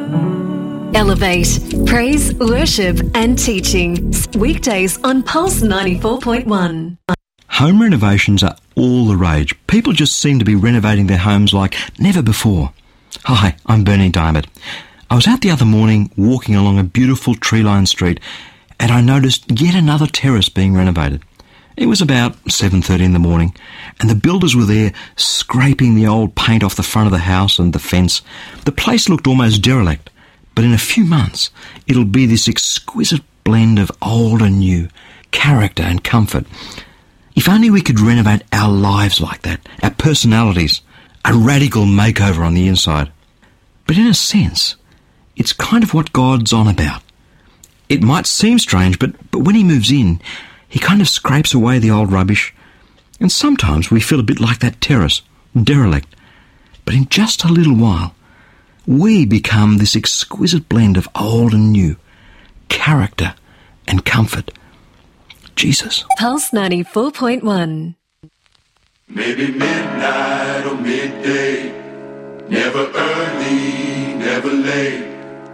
Elevate, praise, worship and teaching. Weekdays on Pulse 94.1. Home renovations are all the rage. People just seem to be renovating their homes like never before. Hi, I'm Bernie Diamond. I was out the other morning walking along a beautiful tree-lined street and I noticed yet another terrace being renovated. It was about 7:30 in the morning and the builders were there scraping the old paint off the front of the house and the fence. The place looked almost derelict, but in a few months it'll be this exquisite blend of old and new, character and comfort. If only we could renovate our lives like that, our personalities, a radical makeover on the inside. But in a sense, it's kind of what God's on about. It might seem strange, but when he moves in, he kind of scrapes away the old rubbish. And sometimes we feel a bit like that terrace, derelict. But in just a little while, we become this exquisite blend of old and new, character and comfort. Jesus. Pulse 94.1. Maybe midnight or midday, never early, never late.